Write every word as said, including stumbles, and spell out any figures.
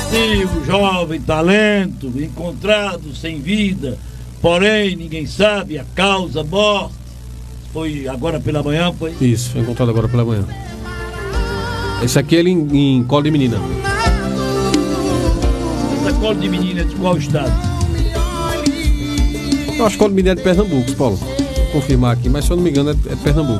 Positivo, jovem, talento, encontrado sem vida, porém ninguém sabe a causa, morte. Foi agora pela manhã, foi? Isso, foi encontrado agora pela manhã. Esse aqui é ele em, em Colo de Menina. Essa Colo de Menina é de qual estado? Eu acho que Colo de Menina é de Pernambuco, Paulo. Vou confirmar aqui, mas se eu não me engano é, é de Pernambuco.